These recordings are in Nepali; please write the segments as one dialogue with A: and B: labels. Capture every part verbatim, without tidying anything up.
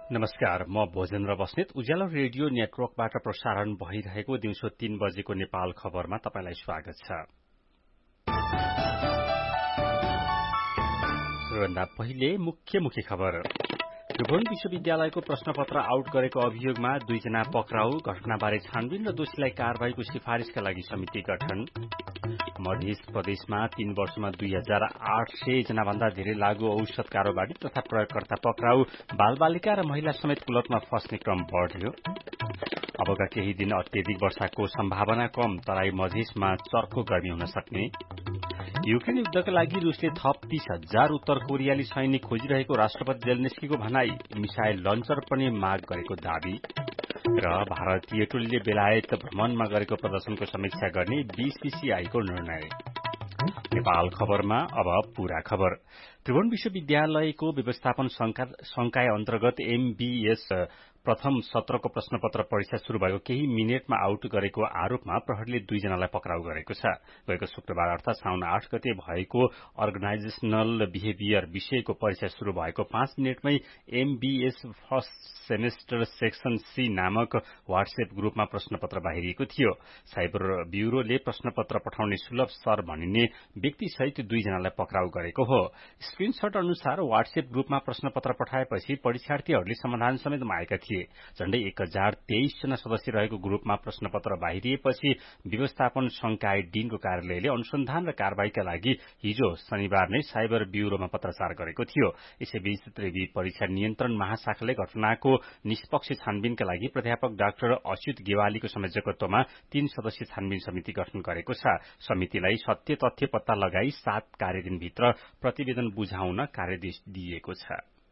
A: नमस्कार, म भोजेन्द्र बस्नेत। उज्यालो रेडियो नेटवर्कबाट प्रसारण भइरहेको दिउँसो तीन बजेको नेपाल खबरमा तपाईलाई स्वागत छ। सबैभन्दा पहिले मुख्य मुख्य खबर। त्रिभुवन विश्वविद्यालयको प्रश्नपत्र आउट गरेको अभियोगमा दुईजना पक्राउ, घटनाबारे छानबिन र दोषीलाई कारवाहीको सिफारिशका लागि समिति गठन। मध्य प्रदेशमा तीन वर्षमा दुई हजार आठ सय जना भन्दा धेरै लागू औषध कारोबारी तथा प्रयोगकर्ता पक्राउ, बालबालिका र महिला समेत कुलतमा फस्ने क्रम बढ़्यो। अबका केही दिन अत्यधिक वर्षाको सम्भावना कम, तराई मधेसमा चर्को गर्मी हुन सक्ने। युक्रेन युद्धका लागि रुसले थप तीस हजार उत्तर कोरियाली सैनिक खोजिरहेको राष्ट्रपति जेलेन्स्कीको भनाई, मिसाइल लन्चर पनि माग गरेको दावी। र भारतीय टोलीले बेलायत भ्रमणमा गरेको प्रदर्शनको समीक्षा गर्ने बीसीसीआईको निर्णय। नेपाल खबरमा अब पूरा खबर। त्रिभुवन विश्वविद्यालयको व्यवस्थापन संकाय अन्तर्गत एमबीएस प्रथम सत्रको प्रश्नपत्र परीक्षा शुरू भएको केही मिनेटमा आउट गरेको आरोपमा प्रहरीले दुईजनालाई पक्राउ गरेको छ। गएको शुक्रबार अर्थात साउन आठ गते भएको अर्गनाइजेशनल बिहेभियर विषयको परीक्षा शुरू भएको पाँच मिनटमै MBS first semester section C नामक व्हाट्सएप ग्रुपमा प्रश्नपत्र बाहिरिएको थियो। साइबर ब्यूरोले प्रश्नपत्र पठाउने सुलभ सर भनिने व्यक्तिसहित दुईजनालाई पक्राउ गरेको हो। स्क्रिनशट अनुसार व्हाट्सएप ग्रुपमा प्रश्नपत्र पठाएपछि परीक्षार्थीहरूले समाधान समेत मागेका थिए। झण्डै एक हजार तेइस जना सदस्य रहेको ग्रुपमा प्रश्नपत्र बाहिरिएपछि व्यवस्थापन संकाय डीनको कार्यालयले अनुसन्धान र कारवाहीका लागि हिजो शनिबार नै साइबर ब्यूरोमा पत्राचार गरेको थियो। यसैबीच त्रिवी परीक्षा नियन्त्रण महाशाखाले घटनाको निष्पक्ष छानबिनका लागि प्राध्यापक डाक्टर अच्युत गेवालीको संयोजकत्वमा तीन सदस्य छानबिन समिति गठन गरेको छ। समितिलाई सत्य तथ्य पत्ता लगाई सात कार्यदिनभित्र प्रतिवेदन बुझाउन कार्यदेश दिइएको छ।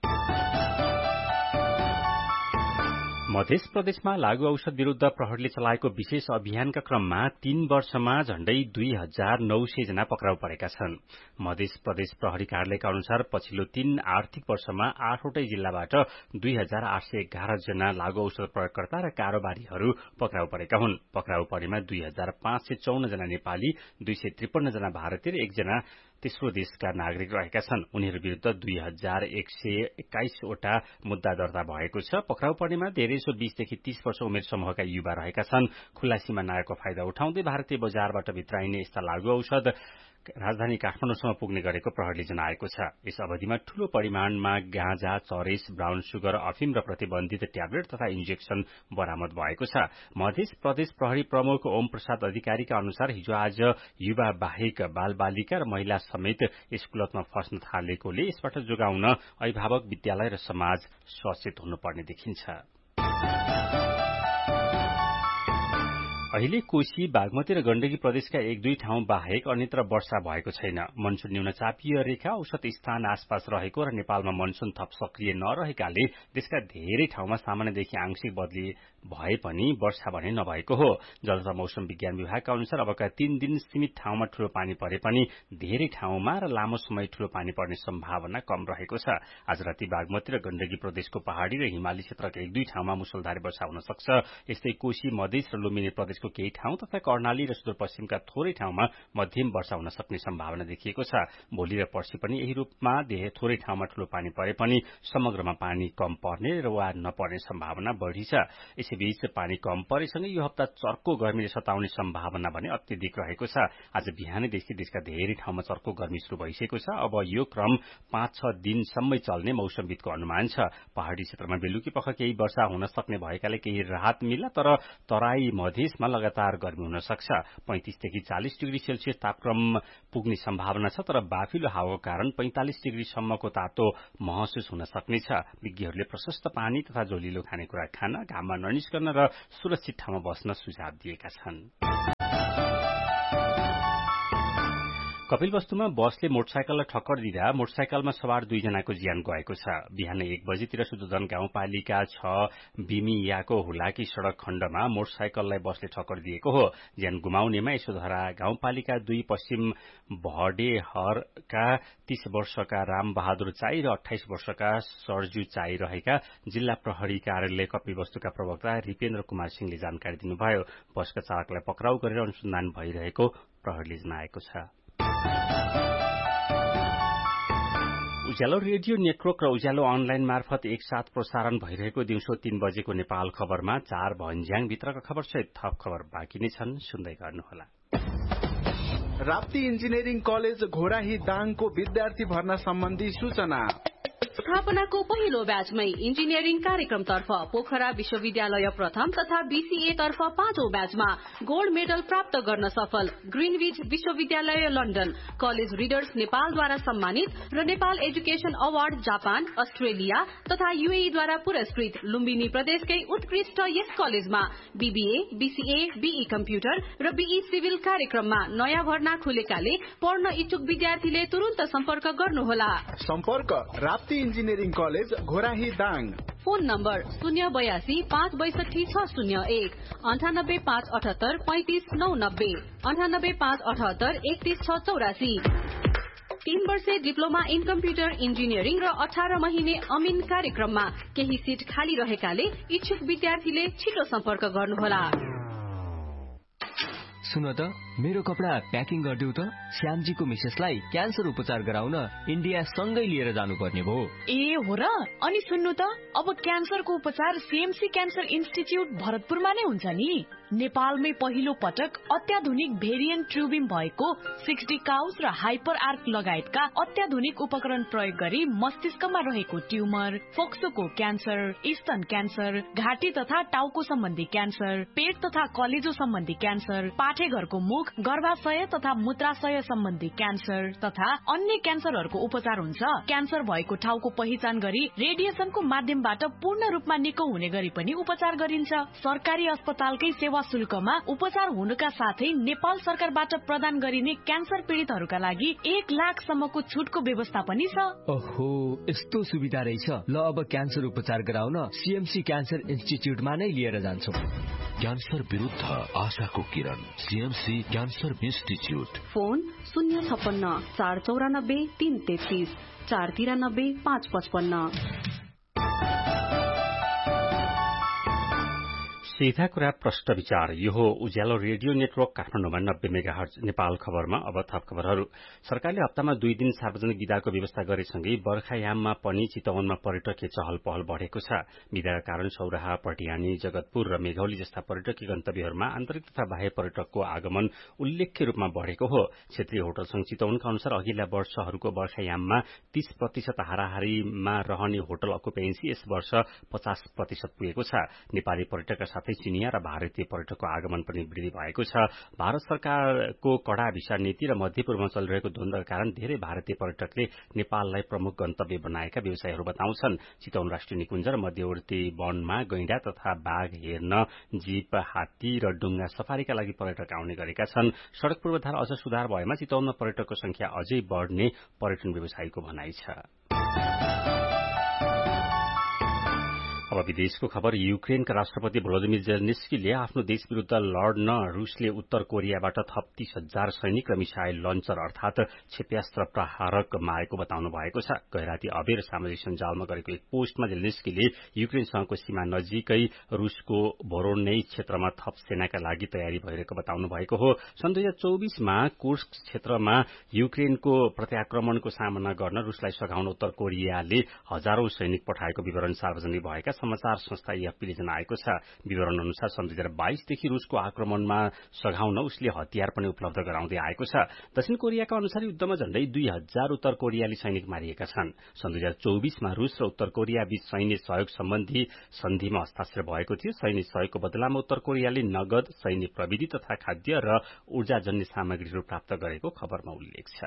A: मध्य प्रदेशमा लागू औषध विरूद्ध प्रहरीले चलाएको विशेष अभियानका क्रममा तीन वर्षमा झण्डै दुई हजार नौ सय जना पक्राउ परेका छन्। मध्य प्रदेश प्रहरी कार्यालयका अनुसार पछिल्लो तीन आर्थिक वर्षमा आठवटै जिल्लाबाट दुई हजार आठ सय एघार जना लागू औषध प्रयोगकर्ता र कारोबारीहरू पक्राउ परेका हुन्। पक्राउ परेमा दुई हजार पाँच सय चौन्न जना नेपाली, दुई सय त्रिपन्न जना भारतीय र एकजना तेस्रो देशका नागरिक रहेका छन्। उनीहरू विरूद्ध दुई हजार एक सय एक्काइसवटा मुद्दा दर्ता भएको छ। पक्राउ पर्नेमा धेरैसो बीसदेखि तीस वर्ष उमेर समूहका युवा रहेका छन्। खुल्ला सीमा नागको फाइदा उठाउँदै भारतीय बजारबाट भित्राइने यस्ता लागू औषध राजधानी काठमाडौँसम्म पुग्ने गरेको प्रहरीले जनाएको छ। यस अवधिमा ठूलो परिमाणमा गाँजा, चरेस, ब्राउन सुगर, अफिम र प्रतिबन्धित ट्याब्लेट तथा इन्जेक्सन बरामद भएको छ। मध्य प्रदेश प्रहरी प्रमुख ओम प्रसाद अधिकारीका अनुसार हिजो आज युवा बाहेक बालबालिका र महिला समेत यस कुलतमा फस्न थालेकोले यसबाट जोगाउन अभिभावक, विद्यालय र समाज सचेत हुनुपर्ने देखिन्छ। अहिले कोशी, बागमती र गण्डकी प्रदेशका एक दुई ठाउँ बाहेक अन्यत्र वर्षा भएको छैन। मनसून न्यून चापीय रेखा औसत स्थान आसपास रहेको र नेपालमा मनसून थप सक्रिय नरहेकाले देशका धेरै ठाउँमा सामान्यदेखि आंशिक बदली भए पनि वर्षा भने नभएको हो। जल तथा मौसम विज्ञान विभागका अनुसार अबका तीन दिन सीमित ठाउँमा ठूलो पानी परे पनि धेरै ठाउँमा र लामो समय ठूलो पानी पर्ने सम्भावना कम रहेको छ। आज राति बागमती र गण्डकी प्रदेशको पहाड़ी र हिमाली क्षेत्रका एक दुई ठाउँमा मुसलधारे वर्षा हुन सक्छ। यस्तै कोशी, मधेस र लुम्बिनी प्रदेशको केही ठाउँ तथा कर्णाली र सुदूरपश्चिमका थोरै ठाउँमा मध्यम वर्षा हुन सक्ने सम्भावना देखिएको छ। भोलि र पर्सि पनि यही रूपमा धेरै थोरै ठाउँमा ठूलो पानी परे पनि समग्रमा पानी कम पर्ने र वा नपर्ने सम्भावना बढ़ी छ। यसैबीच पानी कम परेसँगै यो हप्ता चर्को गर्मीले सताउने सम्भावना भने अत्यधिक रहेको छ। आज बिहानैदेखि देशका धेरै ठाउँमा चर्को गर्मी शुरू भइसकेको छ। अब यो क्रम पाँच छ दिनसम्मै चल्ने मौसमविदको अनुमान छ। पहाड़ी क्षेत्रमा बेलुकी पख केही वर्षा हुन सक्ने भएकाले केही राहत मिल्ला, तर तराई मधेसमा लगातार गर्मी हुन सक्छ। पैंतिसदेखि चालिस डिग्री सेल्सियस तापक्रम पुग्ने सम्भावना छ, तर बाफिलो हावाको कारण पैंतालिस डिग्रीसम्मको तातो महसुस हुन सक्नेछ। विज्ञहरूले प्रशस्त पानी तथा जोलिलो खानेकुरा खान, घाममा ननिस्कन र सुरक्षित ठाउँमा बस्न सुझाव दिएका छन्। कपिलवस्तुमा बसले मोटरसाइकललाई ठक्कर दिँदा मोटरसाइकलमा सवार दुईजनाको ज्यान गएको छ। बिहान एक बजेतिर सुदूधन गाउँपालिका छ बिमियाको हुलाकी सड़क खण्डमा मोटरसाइकललाई बसले ठक्कर दिएको हो। ज्यान गुमाउनेमा यशोधरा गाउँपालिका दुई पश्चिम भडेहरका तीस वर्षका रामबहादुर चाई र अठाइस वर्षका सरजू चाई रहेका जिल्ला प्रहरी कार्यालय कपिलवस्तुका प्रवक्ता रिपेन्द्र कुमार सिंहले जानकारी दिनुभयो। बसका चालकलाई पक्राउ गरेर अनुसन्धान भइरहेको प्रहरीले जनाएको छ। उज्यालो रेडियो नेटवर्क र उज्यालो अनलाइन मार्फत एकसाथ प्रसारण भइरहेको दिउँसो तीन बजेको नेपाल खबरमा चार भन्ज्याङ भित्रका खबर सहित थप खबर बाँकी नै छन्, सुन्दै गर्नुहोला।
B: राप्ती इन्जिनियरिङ कलेज घोराही दाङको विद्यार्थी भर्ना सम्बन्धी सूचना।
C: स्थापनाको पहिलो ब्याचमै इन्जिनियरिङ कार्यक्रमतर्फ पोखरा विश्वविद्यालय प्रथम तथा बीसीए तर्फ पाँचौं ब्याचमा गोल्ड मेडल प्राप्त गर्न सफल ग्रीनविच विश्वविद्यालय लन्डन कलेज रिडर्स नेपालद्वारा सम्मानित र Nepal education award Japan, Australia तथा यूएईद्वारा पुरस्कृत लुम्बिनी प्रदेशकै उत्कृष्ट यस कलेजमा बीबीए, बीसीए, बीई कम्प्युटर र बीई सिभिल कार्यक्रममा नयाँ भर्ना खुलेकाले पढ्न इच्छुक विद्यार्थीले तुरुन्त सम्पर्क गर्नुहोला।
B: सम्पर्क Rapti engineering college Ghorahi Dang.
C: Phone number शून्य बयासी पाँच बैसठी छ शून्य एक अन्ठानब्बे पाँच अठहत्तर पैंतिस नौ नब्बे अन्ठानब्बे पाँच अठहत्तर एकतीस छ चौरासी। तीन वर्षे डिप्लोमा इन कम्प्युटर इन्जिनियरिङ र अठार महिने अमिन कार्यक्रममा केही सीट खाली रहेकाले इच्छुक विद्यार्थीले छिटो सम्पर्क गर्नुहोला।
D: सुन त मेरो कपडा प्याकिङ गरिदेऊ त, श्यामजीको मिसेसलाई क्यान्सर उपचार गराउन इन्डिया सँगै लिएर जानुपर्ने भयो।
E: ए हो र? अनि सुन्नु त, अब क्यान्सरको उपचार सीएमसी क्यान्सर इन्स्टिच्युट भरतपुरमा नै हुन्छ नि। नेपालमै पहिलो पटक अत्याधुनिक भेरिएन्ट ट्युबिङ भएको सिक्स डी काउस र हाइपर आर्क लगायतका अत्याधुनिक उपकरण प्रयोग गरी मस्तिष्कमा रहेको ट्युमर, फोक्सोको क्यान्सर, स्तन क्यान्सर, घाँटी तथा टाउको सम्बन्धी क्यान्सर, पेट तथा कलेजो सम्बन्धी क्यान्सर, पाठेघरको मुख, गर्भाशय तथा मूत्राशय सम्बन्धी क्यान्सर तथा अन्य क्यान्सरहरूको उपचार हुन्छ। क्यान्सर भएको ठाउँको पहिचान गरी रेडिएसनको माध्यमबाट पूर्ण रूपमा निको हुने गरी पनि उपचार गरिन्छ। सरकारी अस्पतालकै सेवा शुल्कमा उपचार हुनुका साथै नेपाल सरकारबाट प्रदान गरिने क्यान्सर पीडितहरूका लागि एक लाख सम्मको छुटको व्यवस्था पनि छ।
D: ओहो, यस्तो सुविधा रहेछ। ल अब क्यान्सर उपचार गराउन सीएमसी क्यान्सर इन्स्टिच्युटमा नै लिएर जान्छौ।
F: क्यान्सर विरुद्ध आशाको किरण, सीएमसी क्यान्सर इन्स्टिच्युट।
C: फोन शून्य छप्पन्न चार चौरानब्बे तीन तेत्तीस चार तिरानब्बे पाँच पचपन्न।
A: सीधा कुरा प्रश्न विचार। यो हो उज्यालो रेडियो नेटवर्क काठमाडौँमा नब्बे मेगाहर्ज नेपाल खबरमा अब थप खबरहरू। सरकारले हप्तामा दुई दिन सार्वजनिक विदाको व्यवस्था गरेसँगै बर्खायाममा पनि चितवनमा पर्यटकीय चहल पहल बढ़ेको छ। विदाका कारण सौराहा, पटियानी, जगतपुर र मेघौली जस्ता पर्यटकीय गन्तव्यहरूमा आन्तरिक तथा बाह्य पर्यटकको आगमन उल्लेख्य रूपमा बढ़ेको हो। क्षेत्रीय होटल संघ चितवनका अनुसार अघिल्ला वर्षहरूको वर्षायाममा तीस प्रतिशत हाराहारीमा रहने होटल अकुपेन्सी यस वर्ष पचास प्रतिशत पुगेको छ। नेपाली पर्यटकका साथै चिनिया र भारतीय पर्यटकको आगमन पनि वृद्धि भएको छ। भारत सरकारको कड़ा भिसा नीति र मध्यपूर्वमा चलिरहेको द्वन्द्वका कारण धेरै भारतीय पर्यटकले नेपाललाई प्रमुख गन्तव्य बनाएका व्यवसायीहरू बताउँछन्। चितवन राष्ट्रिय निकुञ्ज र मध्यवर्ती वनमा गैंडा तथा बाघ हेर्न जीप, हात्ती र डुङ्गा सफारीका लागि पर्यटक आउने गरेका छन्। सड़क पूर्वाधार अझ सुधार भएमा चितवनमा पर्यटकको संख्या अझै बढ़ने पर्यटन व्यवसायीको भनाइ छ। अब विदेशको खबर। युक्रेनका राष्ट्रपति भ्लोदिमिर जेलेन्स्कीले आफ्नो देश विरूद्ध लड्न रूसले उत्तर कोरियाबाट थप तीस हजार सैनिक र मिसाइल लन्चर अर्थात क्षेप्यास्त्र प्रहारक मारेको बताउनु भएको छ। गैराती अबेर सामाजिक सञ्जालमा गरेको एक पोस्टमा जेलेन्स्कीले युक्रेनसँगको सीमा नजिकै रूसको भोरोनै क्षेत्रमा थप सेनाका लागि तयारी भइरहेको बताउनु भएको हो। सन् दुई हजार चौबीसमा कुर्स्क क्षेत्रमा युक्रेनको प्रत्याक्रमणको सामना गर्न रूसलाई सघाउन उत्तर कोरियाले हजारौं सैनिक पठाएको विवरण सार्वजनिक भएका समाचार संस्था एएफपीले जनाएको छ। विवरण अनुसार सन् दुई हजार बाइसदेखि रूसको आक्रमणमा सघाउन उसले हतियार पनि उपलब्ध गराउँदै आएको छ। दक्षिण कोरियाका अनुसार युद्धमा झण्डै दुई हजार उत्तर कोरियाली सैनिक मारिएका छन्। सन् दुई हजार चौबीसमा रूस र उत्तर कोरिया बीच सैन्य सहयोग सम्बन्धी सन्धिमा हस्ताक्षर भएको थियो। सैन्य सहयोगको बदलामा उत्तर कोरियाले नगद, सैन्य प्रविधि तथा खाद्य र ऊर्जाजन्य सामग्रीहरू प्राप्त गरेको खबरमा उल्लेख छ।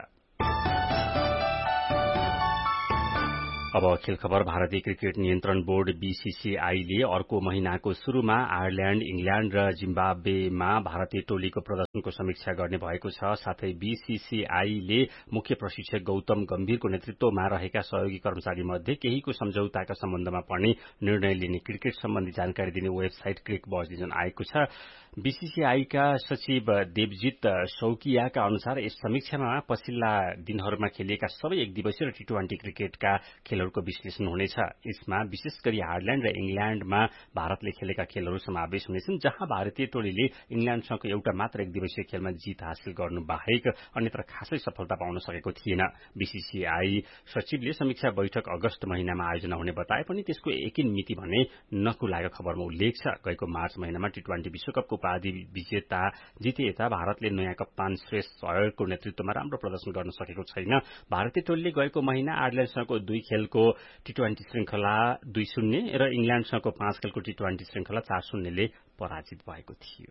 A: अब खेल खबर। भारतीय क्रिकेट नियन्त्रण बोर्ड बीसीसीआईले अर्को महिनाको शुरूमा आयरल्याण्ड, इंग्ल्याण्ड र जिम्बाब्वेमा भारतीय टोलीको प्रदर्शनको समीक्षा गर्ने भएको छ। साथै बीसीसीआईले मुख्य प्रशिक्षक गौतम गम्भीरको नेतृत्वमा रहेका सहयोगी कर्मचारी मध्ये केहीको सम्झौताका सम्बन्धमा पर्ने निर्णय लिने क्रिकेट सम्बन्धी जानकारी दिने वेबसाइट क्रिक बज डिभिजन आएको छ। बीसीसीआईका सचिव देवजित शौकियाका अनुसार यस समीक्षामा पछिल्ला दिनहरूमा खेलिएका सबै एक दिवसीय र टी ट्वेन्टी क्रिकेटका खेल खेलहरूको विश्लेषण हुनेछ। यसमा विशेष गरी आयरल्याण्ड र इंग्ल्याण्डमा भारतले खेलेका खेलहरू समावेश हुनेछन्, जहाँ भारतीय टोलीले इंग्ल्याण्डसँग एउटा मात्र एक दिवसीय खेलमा जीत हासिल गर्नु बाहेक अन्यत्र खासै सफलता पाउन सकेको थिएन। बीसीसीआई सचिवले समीक्षा बैठक अगस्त महिनामा आयोजना हुने बताए पनि त्यसको एकिन मिति भने नखुलाएको खबरमा उल्लेख छ। गएको मार्च महिनामा टी ट्वेन्टी विश्वकपको उपाधि विजेता जिते यता भारतले नयाँ कप्तान श्रेष्ठ सयरको नेतृत्वमा राम्रो प्रदर्शन गर्न सकेको छैन। भारतीय टोलीले गएको महिना आयरल्याण्डसँगको दुई खेलको टी ट्वेन्टी श्रृंखला दुई शून्य र इंग्ल्याण्डसँगको पाँच खेलको टी ट्वेन्टी श्रृंखला चार शून्यले पराजित भएको थियो।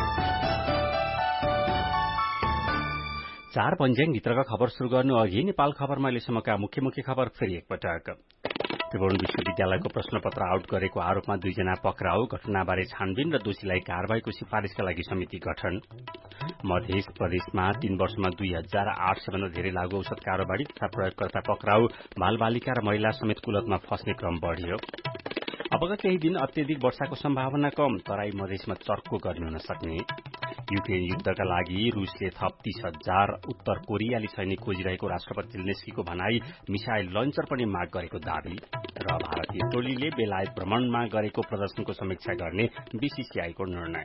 A: चार पञ्ज्याङ भित्रका खबर शुरू गर्नु अघि नेपाल खबरमा अहिलेसम्मका मुख्य मुख्य खबर फेरि एकपटक। त्रिभुवन विश्वविद्यालयको प्रश्नपत्र आउट गरेको आरोपमा दुईजना पक्राउ, घटनाबारे छानबिन र दोषीलाई कारवाहीको सिफारिशका लागि समिति गठन। मध्य प्रदेशमा तीन वर्षमा दुई हजार आठ सय भन्दा धेरै लागू औषध कारोबारी तथा प्रयोगकर्ता पक्राउ, बालबालिका र महिला समेत कुलतमा फस्ने क्रम बढ़्यो। अबका केही दिन अत्यधिक वर्षाको सम्भावना कम, तराई मधेसमा चर्को गर्मी हुन सक्ने। युक्रेन युद्धका लागि रूसले थप तीस हजार उत्तर कोरियाली सैनिक खोजिरहेको राष्ट्रपति जेलेन्स्कीको भनाई, मिसाइल लन्चर पनि माग गरेको दावी। र भारतीय टोलीले बेलायत भ्रमणमा गरेको प्रदर्शनको समीक्षा गर्ने बीसीसीआईको निर्णय।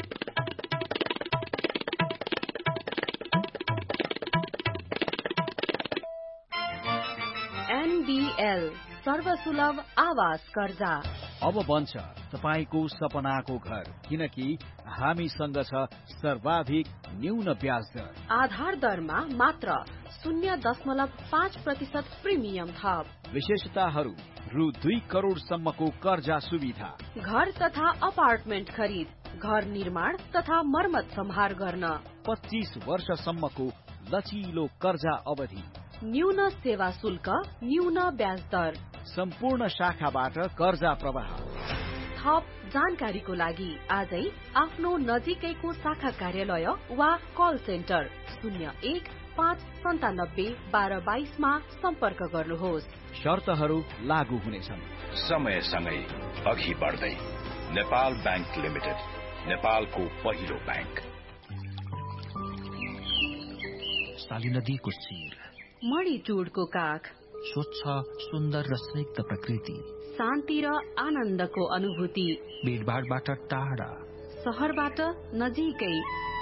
C: एनबीएल सर्वसुलभ आवास कर्जा
G: अब बन्छ तपाईको सपनाको घर, किनकि हामीसँग छ सर्वाधिक न्यून ब्याज दर।
C: आधार दरमा मात्र शून्य दशमलव पाँच प्रतिशत प्रिमियम थप।
G: विशेषताहरू रु दुई करोड़ सम्मको कर्जा सुविधा,
C: घर तथा अपार्टमेन्ट खरिद, घर निर्माण तथा मर्मत सम्हार गर्न,
G: पच्चीस वर्षसम्मको लचिलो कर्जा अवधि,
C: न्यून सेवा शुल्क, न्यून ब्याज दर,
G: सम्पूर्ण शाखाबाट कर्जा प्रवाह।
C: थप जानकारीको लागि आजै आफ्नो नजिकैको शाखा कार्यालय वा कल सेन्टर शून्य एक पाँच सन्तानब्बे बाह्र बाइसमा सम्पर्क गर्नुहोस्।
G: शर्तहरू लागू हुनेछन्।
F: समयसँगै अघि बढ्दै नेपाल बैंक लिमिटेड, नेपालको पहिलो बैंक।
H: साली नदीको शिर,
C: मणिचुडको काख,
H: स्वच्छ सुन्दर र स्निग्ध प्रकृति,
C: शान्ति र आनन्दको अनुभूति,
H: भीडभाडबाट टाढा,
C: शहरबाट नजिकै।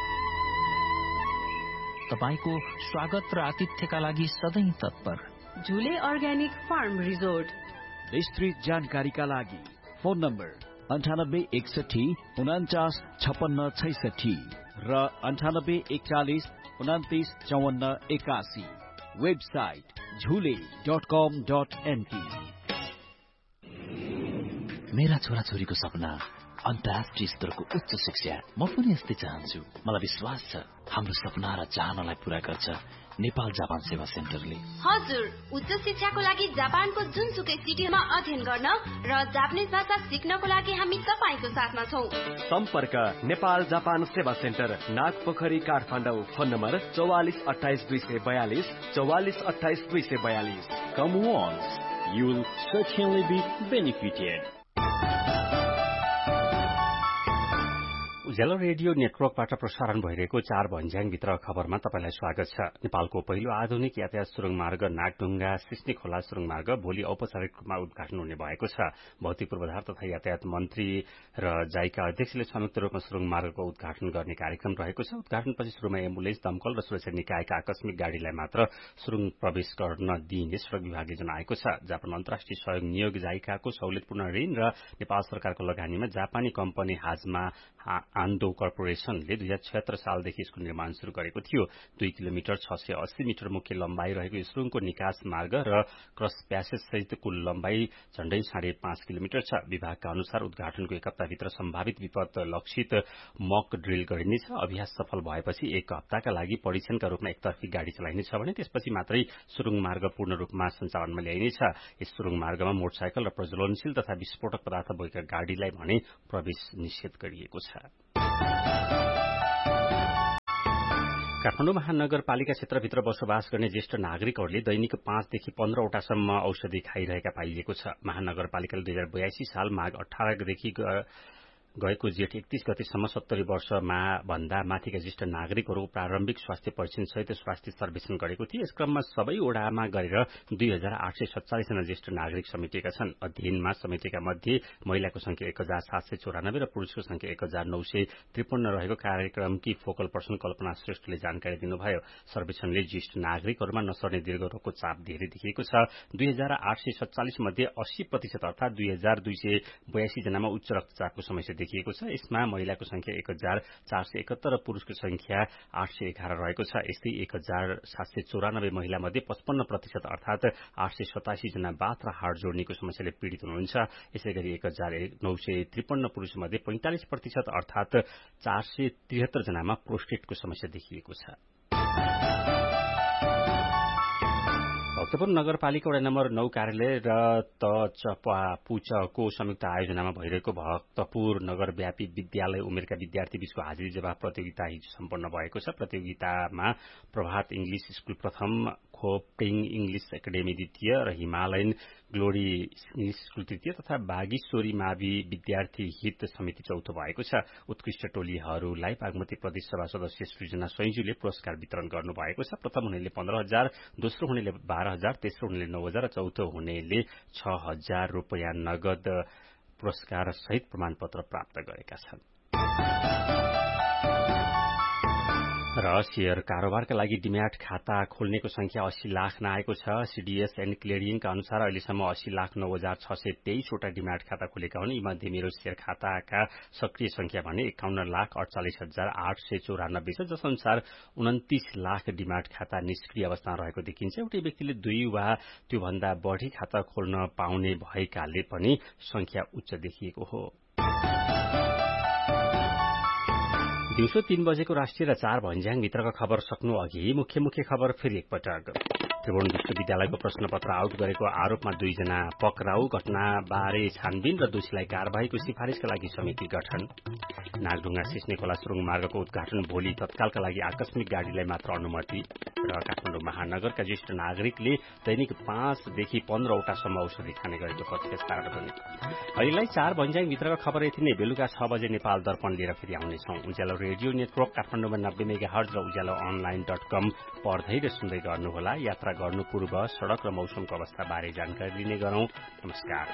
H: तपाईको स्वागत र आतिथ्यका लागि सधैँ तत्पर
C: झुले अर्ग्यानिक फार्म रिजोर्ट।
G: विस्तृत जानकारीका लागि फोन नम्बर अन्ठानब्बे एकसठी उनाचास छपन्न छैसठी र अन्ठानब्बे एकचालिस उनातिस चौवन्न एकासी। वेबसाइट झुले डट कम डट एनपी।
F: मेरा छोराछोरीको सपना अन्तर्राष्ट्रिय स्तरको उच्च शिक्षा, म पनि यस्तै चाहन्छु। मलाई विश्वास छ हाम्रो सपना र चाहनालाई पूरा गर्छ नेपाल जापान सेवा सेन्टरले।
I: हजुर, उच्च शिक्षाको लागि जापानको जुनसुकै सिटीमा अध्ययन गर्न र जापानिज भाषा सिक्नको लागि हामी तपाईको साथमा छौं।
J: सम्पर्क नेपाल जापान सेवा centre, Nagpokhari, Kathmandu. Phone number चौवालिस अठाइस दुई सय बयालिस चौवालिस अठाइस दुई सय बयालिस।
K: Come once, you will certainly be benefited.
A: Ujyaalo radio नेटवर्कबाट प्रसारण भइरहेको चार भन्ज्याङभित्र खबरमा तपाईलाई स्वागत छ। नेपालको पहिलो आधुनिक यातायात सुरुङ मार्ग नागढुङ्गा सिस्ने खोला सुरुङ मार्ग भोलि औपचारिक रूपमा उद्घाटन हुने भएको छ। भौतिक पूर्वाधार तथा यातायात मन्त्री र जाइका अध्यक्षले संयुक्त रूपमा सुरुङ मार्गको उद्घाटन गर्ने कार्यक्रम रहेको छ। उद्घाटनपछि सुरुमा एम्बुलेन्स, दमकल र सुरक्षा निकायका आकस्मिक गाड़ीलाई मात्र सुरुङ प्रवेश गर्न दिइने सड़क विभागले जनाएको छ। जापान अन्तर्राष्ट्रिय सहयोग नियोग जाइकाको सहुलियतपूर्ण ऋण र नेपाल सरकारको लगानीमा जापानी कम्पनी हाजमा आन्दो कर्पोरेशनले दुई हजार छयत्तर सालदेखि यसको निर्माण शुरू गरेको थियो। दुई किलोमिटर छ सय अस्सी मिटर मुख्य लम्बाई रहेको यो सुरुङको निकास मार्ग र क्रस प्यासेज सहित कुल लम्बाई झण्डै साढे पाँच किलोमिटर छ। विभागका अनुसार उद्घाटनको एक हप्ताभित्र सम्भावित विपद लक्षित मक ड्रिल गरिनेछ। अभ्यास सफल भएपछि एक हप्ताका लागि परीक्षणका रूपमा एकतर्फी गाड़ी चलाइनेछ भने त्यसपछि मात्रै सुरुङ मार्ग पूर्ण रूपमा सञ्चालनमा ल्याइनेछ। यस सुरुङ मार्गमा मोटरसाइकल र प्रज्वलनशील तथा विस्फोटक पदार्थ बोकेका गाड़ीलाई भने प्रवेश निषेध गरिएको छ। काठमाडौँ महानगरपालिका क्षेत्रभित्र बसोबास गर्ने ज्येष्ठ नागरिकहरूले दैनिक पाँचदेखि पन्ध्रवटासम्म औषधि खाइरहेका पाइएको छ। महानगरपालिकाले दुई हजार बयासी साल माघ अठारदेखि गएको जेठ एकतीस गतेसम्म सत्तरी वर्षमा भन्दा माथिका ज्येष्ठ नागरिकहरूको प्रारम्भिक स्वास्थ्य परीक्षण सहित स्वास्थ्य सर्वेक्षण गरेको थियो। यस क्रममा सबै ओडामा गरेर दुई हजार आठ सय सत्तालिस जना ज्येष्ठ नागरिक समेटिएका छन्। अध्ययनमा समेटेका मध्ये महिलाको संख्या एक हजार सात सय चौरानब्बे र पुरूषको संख्या एक हजार नौ सय त्रिपन्न रहेको कार्यक्रमकी फोकल पर्सन कल्पना श्रेष्ठले जानकारी दिनुभयो। सर्वेक्षणले ज्येष्ठ नागरिकहरूमा नसर्ने दीर्घरोगको चाप धेरै देखिएको छ। दुई हजार आठ सय सत्तालिस मध्ये अस्सी प्रतिशत अर्थात दुई हजार दुई सय बयासी जनामा उच्च रक्तचापको समस्या देखिएको छ। यसमा महिलाको संख्या एक हजार चार सय एकहत्तर र पुरूषको संख्या आठ सय एघार रहेको छ। यस्तै एक हजार सात सय चौरानब्बे महिला मध्ये पचपन्न प्रतिशत अर्थात आठ सय सतासी जना बाथ र हाड जोड्नेको समस्याले पीड़ित हुनुहुन्छ। यसै गरी एक हजार नौ सय त्रिपन्न पुरूष मध्ये पैंतालिस प्रतिशत अर्थात चार सय त्रिहत्तर जनामा प्रोस्टेटको समस्या देखिएको छ। भक्तपुर नगरपालिका वडा नम्बर नौ कार्यालय र त चपापुचको संयुक्त आयोजनामा भइरहेको भक्तपुर नगरव्यापी विद्यालय उमेरका विद्यार्थी बीचको हाजिरी जवाब प्रतियोगिता हिजो सम्पन्न भएको छ। प्रतियोगितामा प्रभात इंग्लिश स्कूल प्रथम, खोपिङ इंग्लिश एकाडेमी द्वितीय र हिमालयन ग्लोरी इंग्लिश स्कूल तृतीय तथा बागेश्वरी मावि विद्यार्थी हित समिति चौथो भएको छ। उत्कृष्ट टोलीहरूलाई बागमती प्रदेश सभा सदस्य सृजना सैजुले पुरस्कार वितरण गर्नुभएको छ। प्रथम हुनेले पन्ध्र हजार, दोस्रो हुनेले बाह्र हजार, तेस्रो हुनेले नौ हजार र चौथो हुनेले छ हजार रूपियाँ नगद पुरस्कार सहित प्रमाणपत्र प्राप्त गरेका छन्। र शेयर कारोबारका लागि डिम्याट खाता खोल्नेको संख्या अस्सी लाख नआएको छ। सीडीएस एण्ड क्लियरिङका अनुसार अहिलेसम्म अस्सी लाख नौ हजार छ सय तेइसवटा डिम्याट खाता खोलेका हुन्। यीमध्ये मेरो शेयर खाताका सक्रिय संख्या भने एकाउन्न लाख अडचालिस हजार आठ सय चौरानब्बे छ, जस अनुसार उन्तिस लाख डिम्याट खाता निष्क्रिय अवस्थामा रहेको देखिन्छ। एउटै व्यक्तिले दुई वा त्योभन्दा बढ़ी खाता खोल्न पाउने भएकाले पनि संख्या उच्च देखिएको हो। दिउँसो तीन बजेको राष्ट्रिय र चार भन्ज्याङ भित्रका खबर सक्नु अघि मुख्य मुख्य खबर फेरि एकपटक। त्रिभुवन विश्वविद्यालयको प्रश्नपत्र आउट गरेको आरोपमा दुईजना पक्राउ, घटनाबारे छानबिन र दोषीलाई कार्यवाहीको सिफारिशका लागि समिति गठन। नागढुङ्गा सिस्ने खोला सुरुङ मार्गको उद्घाटन भोलि, तत्कालका लागि आकस्मिक गाड़ीलाई मात्र अनुमति। र काठमाडौँ महानगरका ज्येष्ठ नागरिकले दैनिक पाँचदेखि पन्ध्रवटासम्म औषधि खाने गरेको तथ्य सार्वजनिक। अहिलेलाई चार भन्ज्याङ भित्रका खबर यति नै। बेलुका छ बजे नेपाल दर्पण लिएर फेरि आउनेछौं। उज्यालो रेडियो नेटवर्क काठमाडौँमा नब्बे मेगा हर्ज र उज्यालो अनलाइन डट कम पढ्दै र सुन्दै गर्नुहोला। यात्रा गर्नु पूर्व सड़क र मौसमको अवस्था बारे जानकारी लिने गरौं। नमस्कार।